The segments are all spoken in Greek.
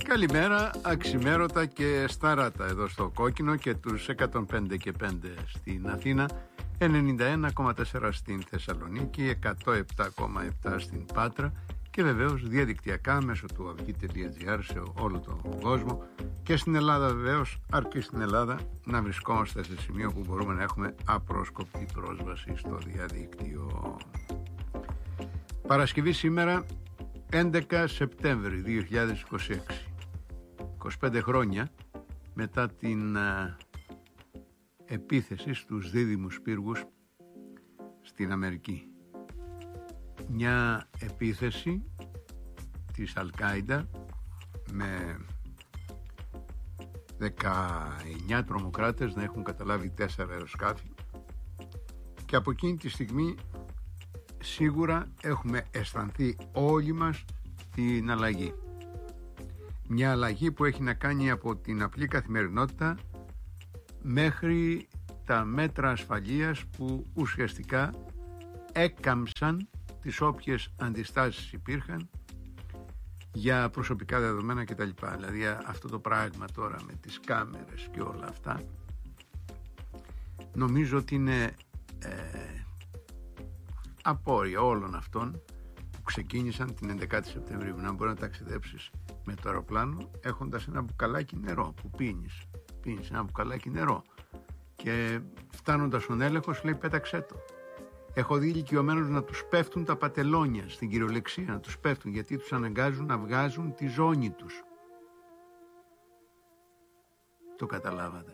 Καλημέρα, αξιμέρωτα και σταράτα εδώ στο Κόκκινο και τους 105 και 5 στην Αθήνα, 91,4 στην Θεσσαλονίκη, 107,7 στην Πάτρα και βεβαίως διαδικτυακά μέσω του avi.gr σε όλο τον κόσμο και στην Ελλάδα βεβαίως, αρκεί στην Ελλάδα να βρισκόμαστε σε σημείο που μπορούμε να έχουμε απρόσκοπτη πρόσβαση στο διαδίκτυο. Παρασκευή σήμερα 11 Σεπτέμβρη 2026, 25 χρόνια μετά την επίθεση στους δίδυμους πύργους στην Αμερική. Μια επίθεση της Αλ-Κάιντα με 19 τρομοκράτες να έχουν καταλάβει 4 αεροσκάφη και από εκείνη τη στιγμή σίγουρα έχουμε αισθανθεί όλοι μας την αλλαγή. Μια αλλαγή που έχει να κάνει από την απλή καθημερινότητα μέχρι τα μέτρα ασφαλείας που ουσιαστικά έκαμψαν τις όποιες αντιστάσεις υπήρχαν για προσωπικά δεδομένα κτλ. Δηλαδή αυτό το πράγμα τώρα με τις κάμερες και όλα αυτά νομίζω ότι είναι απόρρια όλων αυτών που ξεκίνησαν την 11η Σεπτεμβρίου να μπορεί να ταξιδέψεις με το αεροπλάνο έχοντας ένα μπουκαλάκι νερό που πίνεις ένα μπουκαλάκι νερό και φτάνοντας στον έλεγχο σου λέει πέταξέ το. Έχω δει ηλικιωμένους να τους πέφτουν τα πατελόνια, στην κυριολεξία να τους πέφτουν γιατί τους αναγκάζουν να βγάζουν τη ζώνη τους. Το καταλάβατε?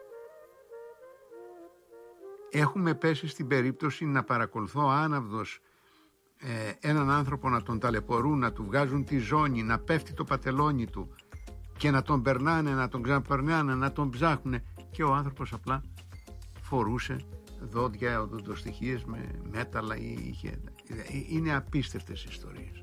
Έχουμε πέσει στην περίπτωση να παρακολουθώ άναυδος έναν άνθρωπο να τον ταλαιπωρούν, να του βγάζουν τη ζώνη, να πέφτει το πατελόνι του και να τον περνάνε, να τον ξαναπερνάνε, να τον ψάχνουν και ο άνθρωπος απλά φορούσε δόντια, οδοντοστοιχείες με μέταλλα ή είχε. Είναι απίστευτες ιστορίες.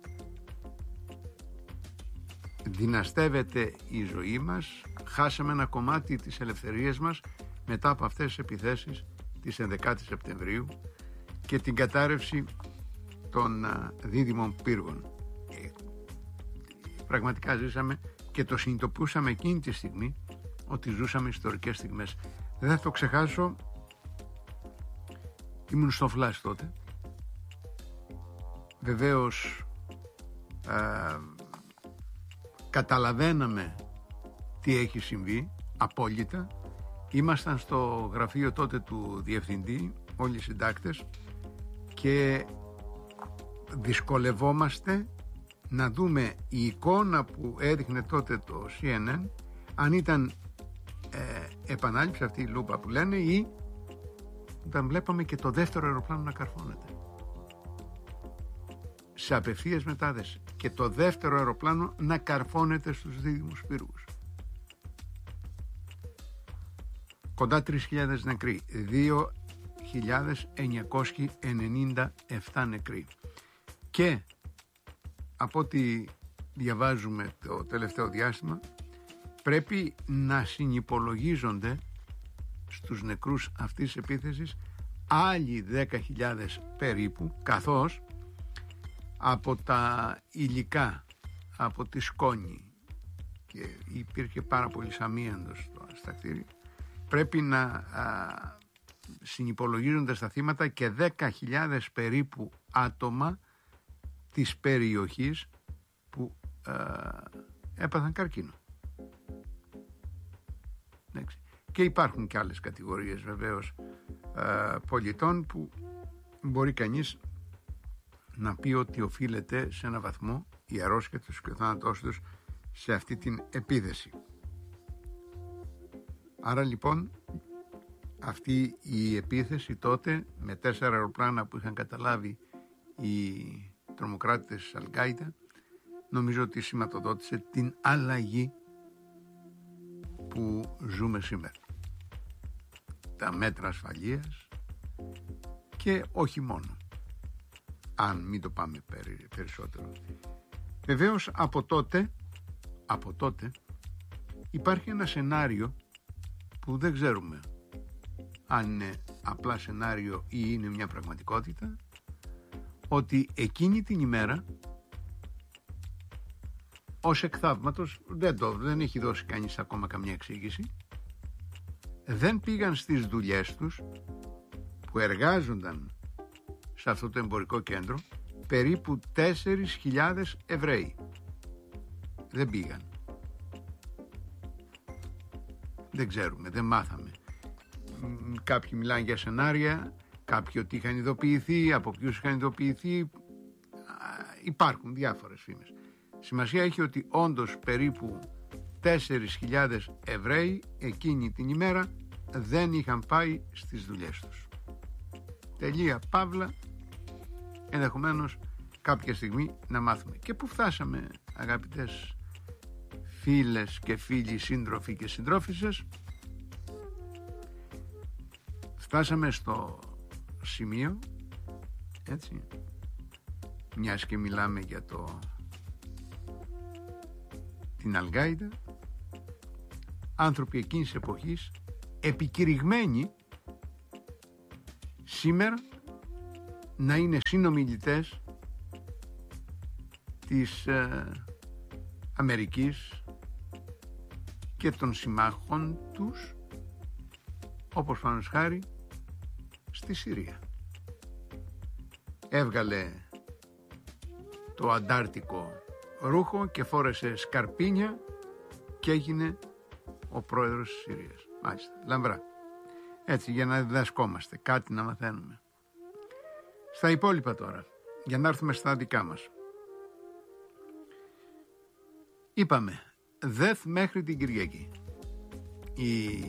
Δυναστεύεται η ζωή μας, χάσαμε ένα κομμάτι της ελευθερίας μας μετά από αυτές τις επιθέσεις της 11ης Σεπτεμβρίου και την κατάρρευση των δίδυμων πύργων. Πραγματικά ζήσαμε και το συνειδητοποιούσαμε εκείνη τη στιγμή ότι ζούσαμε ιστορικές στιγμές. Δεν θα το ξεχάσω, ήμουν στο φλάσ τότε. Βεβαίως καταλαβαίναμε τι έχει συμβεί απόλυτα. Ήμασταν στο γραφείο τότε του διευθυντή, όλοι οι συντάκτες, και δυσκολευόμαστε να δούμε η εικόνα που έδειχνε τότε το CNN αν ήταν επανάληψη αυτή η λούπα που λένε ή όταν βλέπαμε και το δεύτερο αεροπλάνο να καρφώνεται σε απευθείας μετάδεση και το δεύτερο αεροπλάνο να καρφώνεται στους δίδυμους πύργους. Κοντά 3.000 νεκροί, 2.997 νεκροί και από ό,τι διαβάζουμε το τελευταίο διάστημα πρέπει να συνυπολογίζονται στους νεκρούς αυτής της επίθεσης άλλοι 10.000 περίπου, καθώς από τα υλικά, από τη σκόνη, και υπήρχε πάρα πολύ αμίαντος στα κτίρια, πρέπει να συνυπολογίζονται στα θύματα και 10.000 περίπου άτομα της περιοχής που έπαθαν καρκίνο. Και υπάρχουν και άλλες κατηγορίες βεβαίως πολιτών που μπορεί κανείς να πει ότι οφείλεται σε ένα βαθμό η αρρώστια τους και ο θάνατός τους σε αυτή την επίθεση. Άρα λοιπόν αυτή η επίθεση τότε με 4 αεροπλάνα που είχαν καταλάβει οι τρομοκράτες της Αλ-Κάιντα νομίζω ότι σηματοδότησε την αλλαγή που ζούμε σήμερα. Τα μέτρα ασφαλείας και όχι μόνο, αν μην το πάμε περισσότερο. Βεβαίως από τότε υπάρχει ένα σενάριο που δεν ξέρουμε αν είναι απλά σενάριο ή είναι μια πραγματικότητα, ότι εκείνη την ημέρα ως εκ θαύματος, δεν έχει δώσει κανείς ακόμα καμιά εξήγηση, δεν πήγαν στις δουλειές τους που εργάζονταν σε αυτό το εμπορικό κέντρο περίπου 4.000 Εβραίοι. Δεν πήγαν. Δεν ξέρουμε, δεν μάθαμε. Κάποιοι μιλάνε για σενάρια, κάποιοι ότι είχαν ειδοποιηθεί, από ποιους είχαν ειδοποιηθεί. Υπάρχουν διάφορες φήμες. Σημασία έχει ότι όντως περίπου 4.000 Εβραίοι εκείνη την ημέρα δεν είχαν πάει στις δουλειές τους. Τελεία, παύλα, ενδεχομένως κάποια στιγμή να μάθουμε. Και πού φτάσαμε, αγαπητές φίλες και φίλοι, σύντροφοι και συντρόφισσες? Φτάσαμε στο σημείο, έτσι, μιας και μιλάμε για την Αλ-Γκάιντα, άνθρωποι εκείνης της εποχής επικηρυγμένοι σήμερα να είναι συνομιλητές της Αμερικής και των συμμάχων τους, όπως πάνω χάρη στη Συρία. Έβγαλε το αντάρτικο ρούχο και φόρεσε σκαρπίνια και έγινε ο πρόεδρος της Συρίας. Μάλιστα, λαμπρά. Έτσι, για να διδασκόμαστε, κάτι να μαθαίνουμε. Στα υπόλοιπα τώρα, για να έρθουμε στα δικά μας. Είπαμε, ΔΕΘ μέχρι την Κυριακή. Η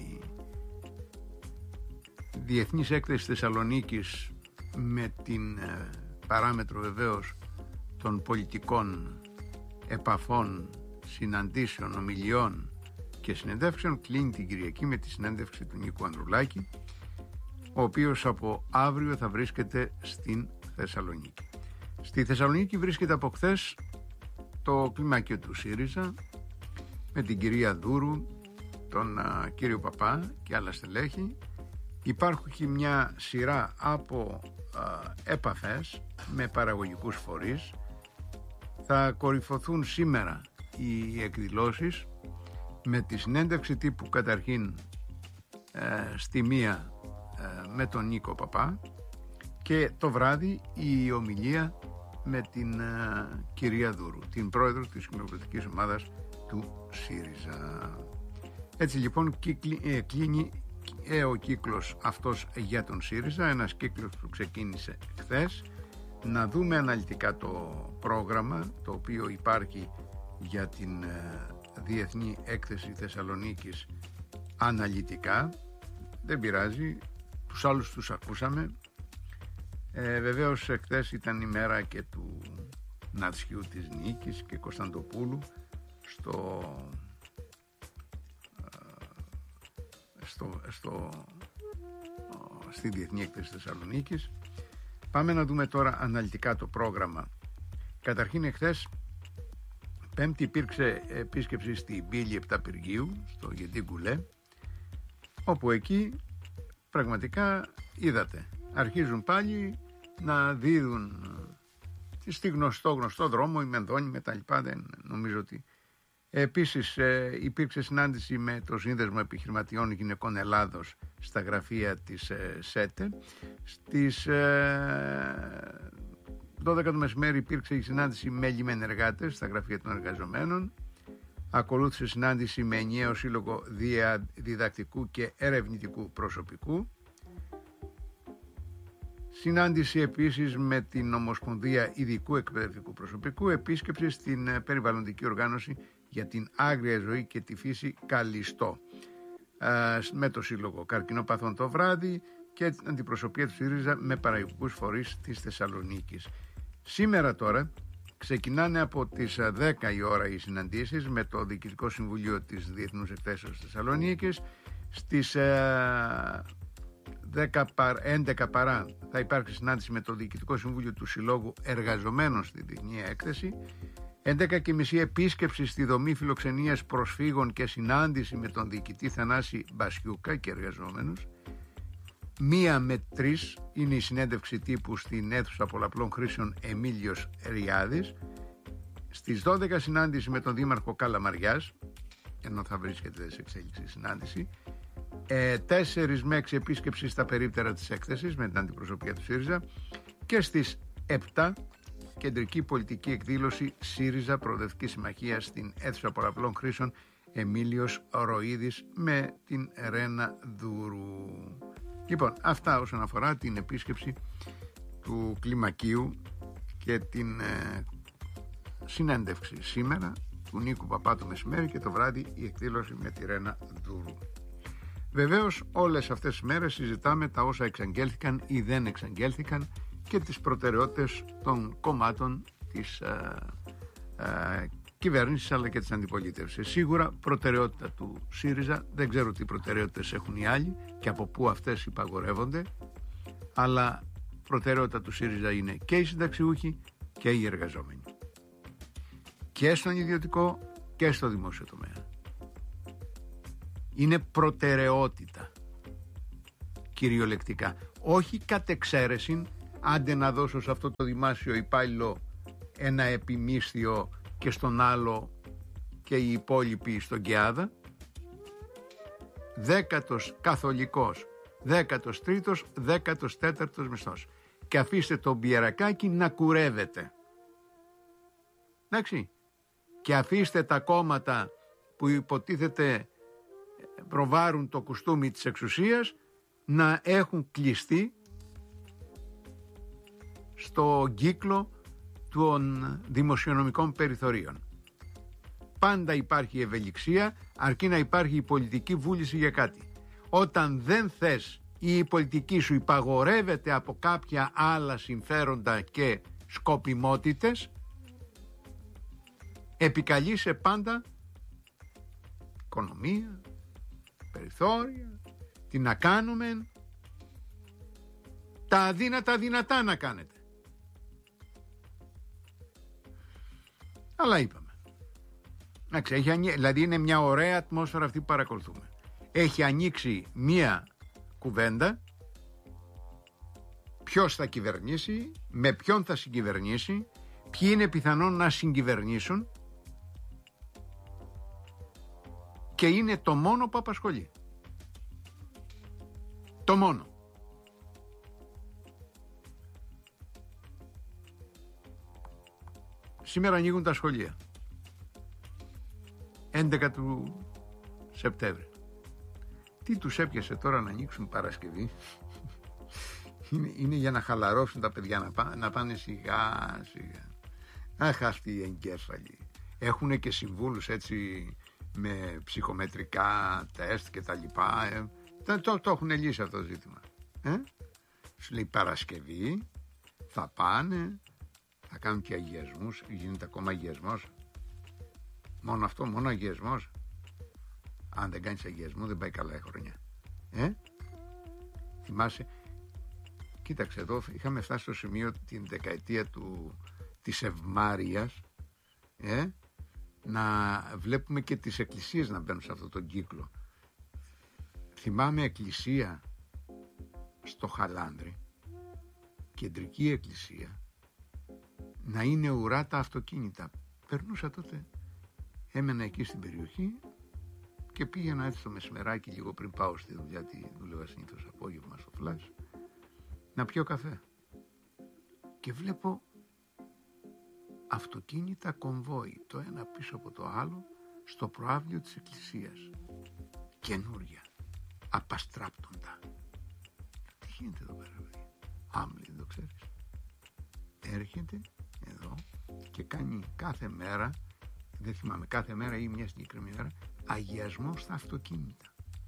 Διεθνής Έκθεση Θεσσαλονίκης, με την παράμετρο βεβαίως των πολιτικών επαφών, συναντήσεων, ομιλιών και συνεντεύξεων, κλείνει την Κυριακή με τη συνέντευξη του Νίκου Ανδρουλάκη, ο οποίος από αύριο θα βρίσκεται στην Θεσσαλονίκη. Στη Θεσσαλονίκη βρίσκεται από χθες το κλιμάκιο του ΣΥΡΙΖΑ με την κυρία Δούρου, τον κύριο Παπά και άλλα στελέχη. Υπάρχει μια σειρά από επαφές με παραγωγικούς φορείς. Θα κορυφωθούν σήμερα οι εκδηλώσεις με τη συνέντευξη τύπου καταρχήν στη μία με τον Νίκο Παπά και το βράδυ η ομιλία με την κυρία Δούρου, την πρόεδρο της κοινοβουλευτικής ομάδας του ΣΥΡΙΖΑ. Έτσι λοιπόν κλείνει ο κύκλος αυτός για τον ΣΥΡΙΖΑ, ένας κύκλος που ξεκίνησε χθες. Να δούμε αναλυτικά το πρόγραμμα το οποίο υπάρχει για την Διεθνή Έκθεση Θεσσαλονίκης αναλυτικά. Δεν πειράζει, τους άλλους τους ακούσαμε. Βεβαίως χθες ήταν η μέρα και του Νατσιού της Νίκης και Κωνσταντοπούλου στη Διεθνή Έκθεση Θεσσαλονίκης. Πάμε να δούμε τώρα αναλυτικά το πρόγραμμα. Καταρχήν εχθές Πέμπτη υπήρξε επίσκεψη στη Μπύλη Επταπυργίου, στο Γεντή Γκουλέ, όπου εκεί πραγματικά είδατε, αρχίζουν πάλι να δίδουν στη γνωστό δρόμο, η Μενδώνη με τα λοιπά, δεν νομίζω ότι... Επίσης υπήρξε συνάντηση με το Σύνδεσμο Επιχειρηματιών Γυναικών Ελλάδος στα γραφεία της ΣΕΤΕ. Στις 12 το μεσημέρι υπήρξε η συνάντηση με λιμενεργάτες στα γραφεία των εργαζομένων. Ακολούθησε συνάντηση με ενιαίο σύλλογο διδακτικού και ερευνητικού προσωπικού. Συνάντηση επίσης με την Ομοσπονδία Ειδικού Εκπαιδευτικού Προσωπικού. Επίσκεψη στην περιβαλλοντική οργάνωση για την άγρια ζωή και τη φύση Καλιστό, με το Σύλλογο Καρκινοπαθών το βράδυ και την αντιπροσωπεία του ΣΥΡΙΖΑ με παραγωγικούς φορείς της Θεσσαλονίκης. Σήμερα τώρα ξεκινάνε από τις 10 η ώρα οι συναντήσεις με το Διοικητικό Συμβουλίο της Διεθνούς Εκθέσεως Θεσσαλονίκης. Στις 11 παρά θα υπάρξει συνάντηση με το Διοικητικό Συμβούλιο του Συλλόγου Εργαζομένων στη Διεθνή Έκθεση. 11.30 επίσκεψη στη δομή φιλοξενίας προσφύγων και συνάντηση με τον διοικητή Θανάση Μπασιούκα και εργαζόμενους. 1 με 3 είναι η συνέντευξη τύπου στην αίθουσα πολλαπλών χρήσεων Εμίλιος Ριάδης. Στις 12 συνάντηση με τον Δήμαρχο Καλαμαριάς, ενώ θα βρίσκεται σε εξέλιξη συνάντηση, 4 με 6 επίσκεψη στα περίπτερα της έκθεσης με την αντιπροσωπεία του ΣΥΡΙΖΑ, και στις 7 κεντρική πολιτική εκδήλωση ΣΥΡΙΖΑ Προοδευτική Συμμαχία στην αίθουσα πολλαπλών χρήσεων Εμίλιος Ροίδης με την Ρένα Δούρου. Λοιπόν, αυτά όσον αφορά την επίσκεψη του Κλιμακίου και την συνέντευξη σήμερα του Νίκου Παπά το μεσημέρι, και το βράδυ η εκδήλωση με τη Ρένα Δούρου. Βεβαίως όλες αυτές τις μέρες συζητάμε τα όσα εξαγγέλθηκαν ή δεν εξαγγέλθηκαν και τις προτεραιότητες των κομμάτων της κυβέρνησης αλλά και της αντιπολίτευσης. Σίγουρα προτεραιότητα του ΣΥΡΙΖΑ, δεν ξέρω τι προτεραιότητες έχουν οι άλλοι και από πού αυτές υπαγορεύονται, αλλά προτεραιότητα του ΣΥΡΙΖΑ είναι και οι συνταξιούχοι και οι εργαζόμενοι, και στον ιδιωτικό και στο δημόσιο τομέα. Είναι προτεραιότητα κυριολεκτικά, όχι κατ' εξαίρεση, άντε να δώσω σε αυτό το δημόσιο υπάλληλο ένα επιμίσθιο και στον άλλο και οι υπόλοιποι στον ΚΕΑΔΑ. 10ος καθολικός, 13ος, 14ος μισθός, και αφήστε τον Πιερακάκη να κουρεύεται, εντάξει, και αφήστε τα κόμματα που υποτίθεται προβάρουν το κουστούμι της εξουσίας να έχουν κλειστεί στο κύκλο των δημοσιονομικών περιθωρίων. Πάντα υπάρχει ευελιξία, αρκεί να υπάρχει η πολιτική βούληση για κάτι. Όταν δεν θες ή η πολιτική σου υπαγορεύεται από κάποια άλλα συμφέροντα και σκοπιμότητες, επικαλείσαι πάντα οικονομία, περιθώρια, τι να κάνουμε, τα αδύνατα δυνατά να κάνετε. Αλλά είπαμε, δηλαδή είναι μια ωραία ατμόσφαιρα αυτή που παρακολουθούμε. Έχει ανοίξει μια κουβέντα, ποιος θα κυβερνήσει, με ποιον θα συγκυβερνήσει, ποιοι είναι πιθανόν να συγκυβερνήσουν, και είναι το μόνο που απασχολεί. Το μόνο. Σήμερα ανοίγουν τα σχολεία. 11 του Σεπτέμβρη. Τι τους έπιασε τώρα να ανοίξουν Παρασκευή? Είναι για να χαλαρώσουν τα παιδιά, να πάνε σιγά σιγά. Αχ, αυτοί οι εγκέφαλοι. Έχουν και συμβούλους έτσι με ψυχομετρικά τεστ και τα λοιπά. Το έχουν λύσει αυτό το ζήτημα. Σου λέει Παρασκευή θα πάνε, θα κάνουν και αγιασμούς. Γίνεται ακόμα αγιασμός? Μόνο αυτό, μόνο αγιασμός? Αν δεν κάνεις αγιασμό δεν πάει καλά η χρονιά. Θυμάσαι, κοίταξε εδώ, είχαμε φτάσει στο σημείο την δεκαετία της ευμάρειας, να βλέπουμε και τις εκκλησίες να μπαίνουν σε αυτόν τον κύκλο. Θυμάμαι εκκλησία στο Χαλάνδρι, κεντρική εκκλησία, να είναι ουρά τα αυτοκίνητα. Περνούσα τότε, έμενα εκεί στην περιοχή και πήγαινα έτσι το μεσημεράκι λίγο πριν πάω στη δουλειά, γιατί δούλευα συνήθως απόγευμα στο φλάς, να πιω καφέ. Και βλέπω αυτοκίνητα κομβόι, το ένα πίσω από το άλλο, στο προαύλιο της εκκλησίας. Καινούρια, απαστράπτοντα. Τι γίνεται εδώ πέρα, παιδιά? Άμλη, δεν το ξέρεις? Έρχεται εδώ και κάνει κάθε μέρα, δεν θυμάμαι, κάθε μέρα ή μια συγκεκριμένη μέρα, αγιασμό στα αυτοκίνητα.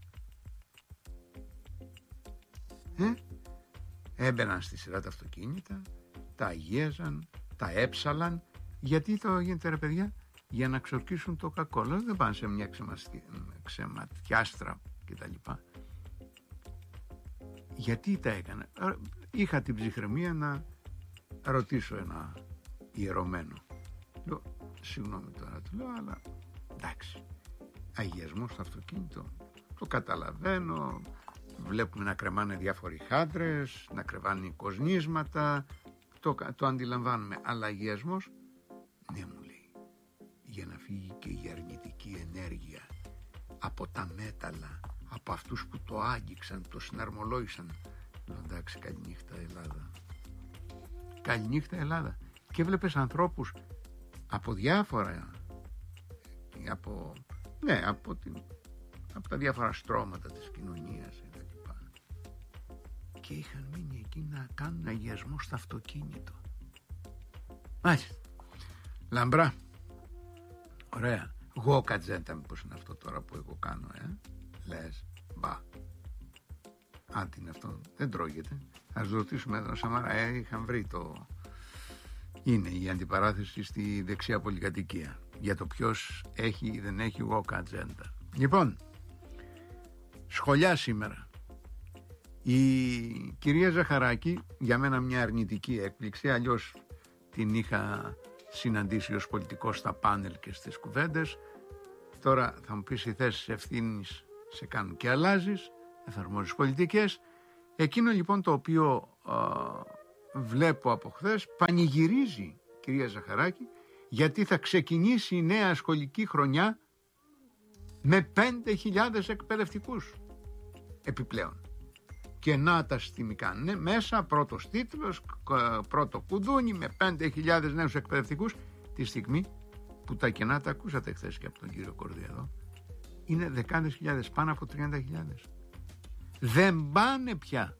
Έμπαιναν στη σειρά τα αυτοκίνητα, τα αγίαζαν, τα έψαλαν. Γιατί το γίνεται, ρε παιδιά? Για να ξορκίσουν το κακό. Δεν πάνε σε μια ξεματιάστρα κτλ. Γιατί τα έκανα? Είχα την ψυχραιμία να ρωτήσω ένα ιερωμένο. Λέω, συγγνώμη τώρα, του λέω, αλλά εντάξει, αγιασμό στο αυτοκίνητο, το καταλαβαίνω, βλέπουμε να κρεμάνε διάφοροι χάντρες, να κρεμάνε κοσνίσματα, το αντιλαμβάνουμε, αλλά αγιασμός, ναι, μου λέει, για να φύγει και η αρνητική ενέργεια από τα μέταλλα, από αυτούς που το άγγιξαν, το συναρμολόγησαν. Εντάξει, καληνύχτα Ελλάδα. Καληνύχτα Ελλάδα. Και έβλεπες ανθρώπους από διάφορα, από τα διάφορα στρώματα της κοινωνίας και είχαν μείνει εκεί να κάνουν αγιασμό στο αυτοκίνητο. Μάλιστα. Λαμπρά. Ωραία. Εγώ κατζέντα, μήπως είναι αυτό τώρα που εγώ κάνω, λες, μπα. Αν τι είναι αυτό, δεν τρώγεται. Ας ρωτήσουμε εδώ Σαμαρά, είχαν βρει το... Είναι η αντιπαράθεση στη δεξιά πολυκατοικία για το ποιος έχει ή δεν έχει walk agenda. Λοιπόν, σχολιά σήμερα. Η κυρία Ζαχαράκη, για μένα μια αρνητική έκπληξη, αλλιώς την είχα συναντήσει ως πολιτικός στα πάνελ και στις κουβέντες. Τώρα θα μου πεις οι θέσεις ευθύνης σε κάνουν και αλλάζεις, εφαρμόζεις πολιτικές. Εκείνο λοιπόν το οποίο βλέπω από χθες, πανηγυρίζει κυρία Ζαχαράκη γιατί θα ξεκινήσει η νέα σχολική χρονιά με 5.000 εκπαιδευτικούς επιπλέον. Και να τα συστημικά μέσα, πρώτος τίτλος, πρώτο κουδούνι με 5.000 νέους εκπαιδευτικούς, τη στιγμή που τα κενά τα ακούσατε χθες και από τον κύριο Κορδία εδώ, είναι δεκάδες χιλιάδες, πάνω από 30.000. Δεν πάνε πια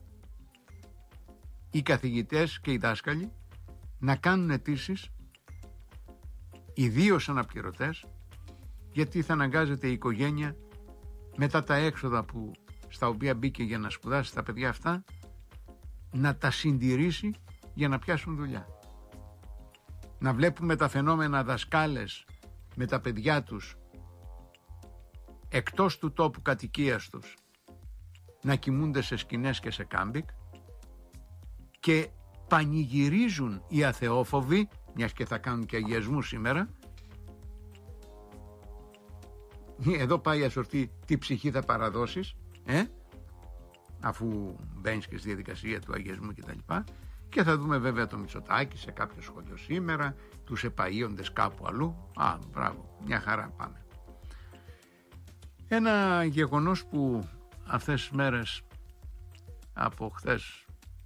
οι καθηγητές και οι δάσκαλοι να κάνουν αιτήσεις, ιδίως αναπληρωτές, γιατί θα αναγκάζεται η οικογένεια μετά τα έξοδα στα οποία μπήκε για να σπουδάσει τα παιδιά αυτά να τα συντηρήσει για να πιάσουν δουλειά. Να βλέπουμε τα φαινόμενα δασκάλες με τα παιδιά τους εκτός του τόπου κατοικίας τους να κοιμούνται σε σκηνές και σε κάμπικ και πανηγυρίζουν οι αθεόφοβοι, μιας και θα κάνουν και αγιασμού σήμερα. Εδώ πάει η ασορτή, τι ψυχή θα παραδώσεις, αφού μπαίνεις και στη διαδικασία του αγιασμού κτλ. Και θα δούμε βέβαια το Μητσοτάκη σε κάποιο σχολείο σήμερα, τους επαΐοντες κάπου αλλού. Μπράβο, μια χαρά, πάμε. Ένα γεγονός που αυτές τις μέρες, από χθες,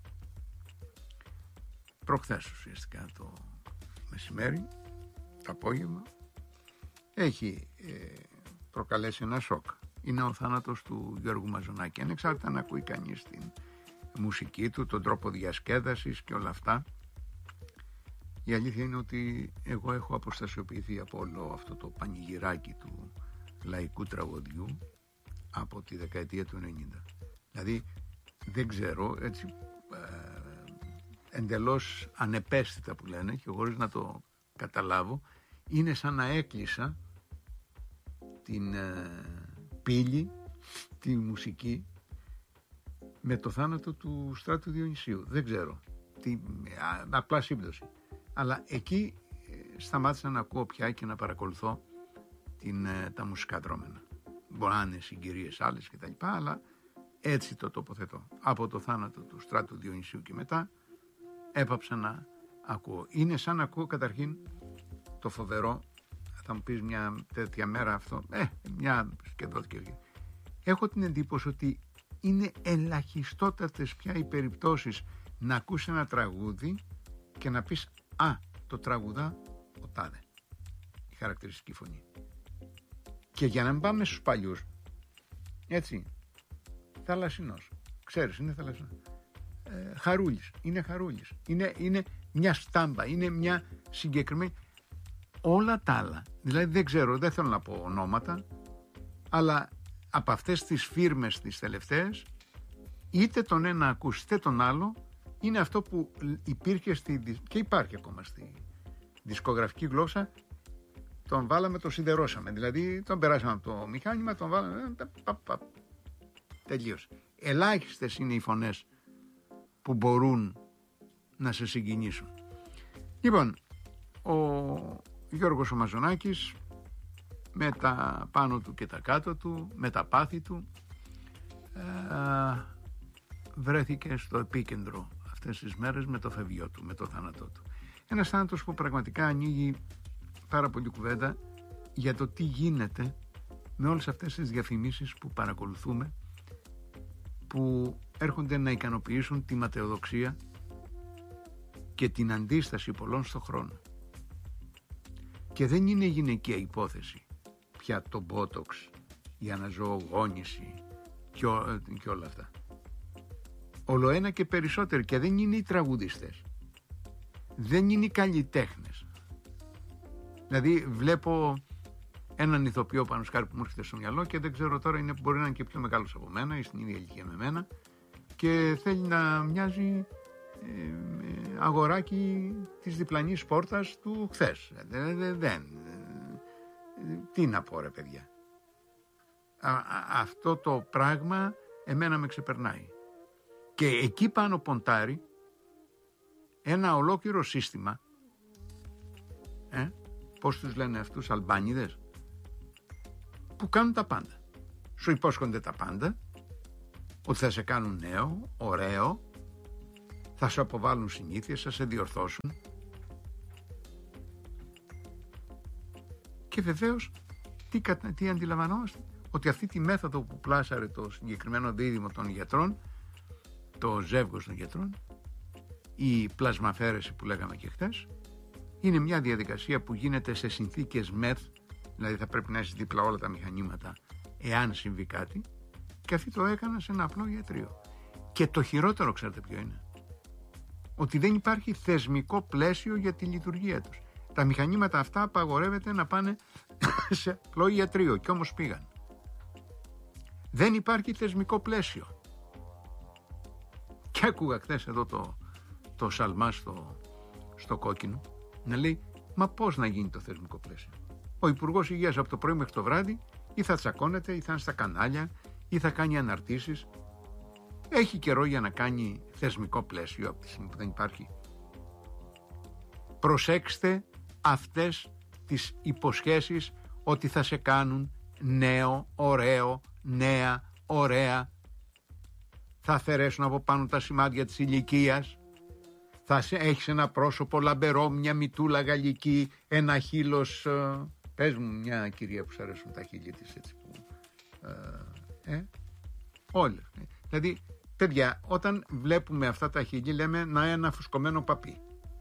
προχθές ουσιαστικά το μεσημέρι, το απόγευμα, έχει προκαλέσει ένα σοκ. Είναι ο θάνατος του Γιώργου Μαζονάκη. Ανεξάρτητα να ακούει κανείς την μουσική του, τον τρόπο διασκέδασης και όλα αυτά, η αλήθεια είναι ότι εγώ έχω αποστασιοποιηθεί από όλο αυτό το πανηγυράκι του λαϊκού τραγωδιού από τη δεκαετία του 90. Δηλαδή δεν ξέρω, έτσι εντελώς ανεπαίσθητα που λένε και χωρίς να το καταλάβω, είναι σαν να έκλεισα την πύλη, τη μουσική, με το θάνατο του Στράτου Διονυσίου. Δεν ξέρω, απλά σύμπτωση. Αλλά εκεί σταμάτησα να ακούω πια και να παρακολουθώ τα μουσικά δρόμενα. Μπορεί να είναι συγκυρίες άλλες κτλ. Αλλά έτσι το τοποθετώ. Από το θάνατο του Στράτου Διονυσίου και μετά έπαψα να ακούω. Είναι σαν να ακούω καταρχήν το φοβερό, θα μου πεις μια τέτοια μέρα αυτό, μια σκεδόθηκε. Έχω την εντύπωση ότι είναι ελαχιστότατες πια οι περιπτώσεις να ακούσει ένα τραγούδι και να πεις το τραγουδά ο τάδε, η χαρακτηριστική φωνή. Και για να μην πάμε στους παλιούς, έτσι, Θαλασσινός, ξέρεις, είναι Θαλασσινός, Χαρούλης, είναι Χαρούλης, είναι μια στάμπα, είναι μια συγκεκριμένη. Όλα τα άλλα, δηλαδή δεν ξέρω, δεν θέλω να πω ονόματα, αλλά από αυτές τις φίρμες τις τελευταίες, είτε τον ένα ακούς είτε τον άλλο, είναι αυτό που υπήρχε και υπάρχει ακόμα στη δισκογραφική γλώσσα, τον βάλαμε, τον σιδερώσαμε, δηλαδή τον περάσαμε από το μηχάνημα, τον βάλαμε, τελείωσε. Ελάχιστες είναι οι φωνές που μπορούν να σε συγκινήσουν. Λοιπόν, ο Γιώργος ο Μαζονάκης, με τα πάνω του και τα κάτω του, με τα πάθη του, βρέθηκε στο επίκεντρο αυτές τις μέρες με το φευγιό του, με το θάνατό του. Ένας θάνατος που πραγματικά ανοίγει πάρα πολύ κουβέντα για το τι γίνεται με όλες αυτές τις διαφημίσεις που παρακολουθούμε, που έρχονται να ικανοποιήσουν τη ματαιοδοξία και την αντίσταση πολλών στον χρόνο. Και δεν είναι γυναικεία υπόθεση πια το μπότοξ, η αναζωογόνηση και όλα αυτά. Όλο ένα και περισσότερο, και δεν είναι οι τραγουδιστές, δεν είναι οι καλλιτέχνες. Δηλαδή βλέπω έναν ηθοποιό πάνω σκάρι που μου έρχεται στο μυαλό και δεν ξέρω τώρα, μπορεί να είναι και πιο μεγάλος από μένα ή στην ίδια ηλικία με μένα, και θέλει να μοιάζει αγοράκι της διπλανής πόρτας του χθες. Τι να πω ρε παιδιά. Αυτό το πράγμα εμένα με ξεπερνάει. Και εκεί πάνω ποντάρει ένα ολόκληρο σύστημα, πώς τους λένε αυτούς, Αλμπάνιδες, που κάνουν τα πάντα. Σου υπόσχονται τα πάντα, ότι θα σε κάνουν νέο, ωραίο, θα σε αποβάλουν συνήθειες, θα σε διορθώσουν. Και βεβαίως τι αντιλαμβανόμαστε? Ότι αυτή τη μέθοδο που πλάσαρε το συγκεκριμένο δίδυμο των γιατρών, το ζεύγος των γιατρών, η πλασμαφέρεση που λέγαμε και χθες, είναι μια διαδικασία που γίνεται σε συνθήκες μεθ, δηλαδή θα πρέπει να έχεις δίπλα όλα τα μηχανήματα εάν συμβεί κάτι, και αυτοί το έκαναν σε ένα απλό ιατρείο. Και το χειρότερο, ξέρετε ποιο είναι? Ότι δεν υπάρχει θεσμικό πλαίσιο για τη λειτουργία τους. Τα μηχανήματα αυτά απαγορεύεται να πάνε σε απλό ιατρείο, και όμως πήγαν. Δεν υπάρχει θεσμικό πλαίσιο. Και άκουγα χθες εδώ το Σαλμά στο Κόκκινο να λέει, μα πώς να γίνει το θεσμικό πλαίσιο? Ο Υπουργός Υγείας από το πρωί μέχρι το βράδυ ή θα τσακώνεται ή θα είναι στα κανάλια ή θα κάνει αναρτήσεις. Έχει καιρό για να κάνει θεσμικό πλαίσιο από τη στιγμή που δεν υπάρχει? Προσέξτε αυτές τις υποσχέσεις ότι θα σε κάνουν νέο, ωραίο, νέα, ωραία. Θα αφαιρέσουν από πάνω τα σημάδια της ηλικίας. Θα έχεις ένα πρόσωπο λαμπερό, μια μητούλα γαλλική, ένα χείλος. Πες μου μια κυρία που σου αρέσουν τα χείλη της, έτσι που... Όλα. Δηλαδή, παιδιά, όταν βλέπουμε αυτά τα χείλη λέμε να ένα φουσκωμένο παπί.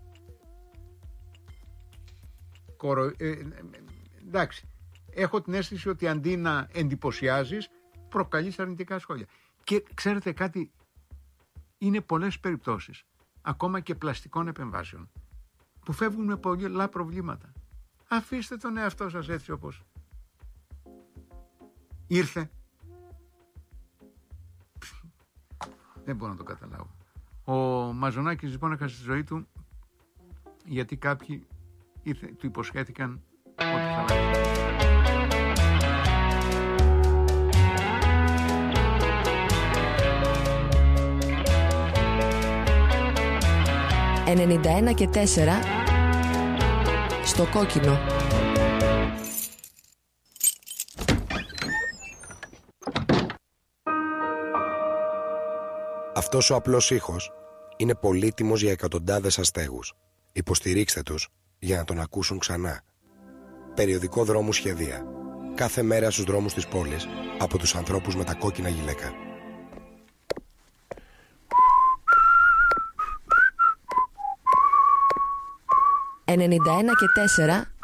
Εντάξει, έχω την αίσθηση ότι αντί να εντυπωσιάζεις, προκαλείς αρνητικά σχόλια. Και ξέρετε κάτι, είναι πολλές περιπτώσεις, ακόμα και πλαστικών επεμβάσεων, που φεύγουν με πολλά προβλήματα. Αφήστε τον εαυτό σας έτσι όπως ήρθε. Δεν μπορώ να το καταλάβω. Ο Μαζονάκης λοιπόν έχασε τη ζωή του γιατί κάποιοι του υποσχέθηκαν ότι θα αλλάξει. 91 και 4 στο Κόκκινο. Αυτός ο απλός ήχος είναι πολύτιμος για εκατοντάδες αστέγους. Υποστηρίξτε τους για να τον ακούσουν ξανά. Περιοδικό Δρόμου Σχεδία. Κάθε μέρα στους δρόμους της πόλης από τους ανθρώπους με τα κόκκινα γυλαίκα. 91 και 4